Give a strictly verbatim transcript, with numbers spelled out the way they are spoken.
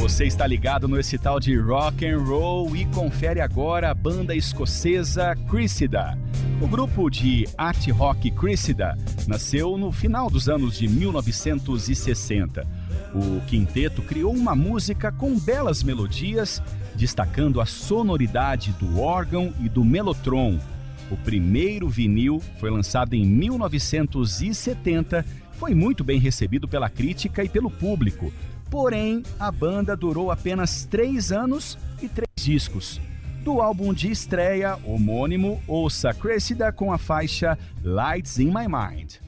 Você está ligado no esse tal de rock and roll e confere agora a banda escocesa Cressida. O grupo de art rock Cressida nasceu no final dos anos de mil novecentos e sessenta. O quinteto criou uma música com belas melodias, destacando a sonoridade do órgão e do mellotron. O primeiro vinil foi lançado em mil novecentos e setenta, foi muito bem recebido pela crítica e pelo público. Porém, a banda durou apenas três anos e três discos. Do álbum de estreia homônimo, ouça Cressida com a faixa Lights in My Mind.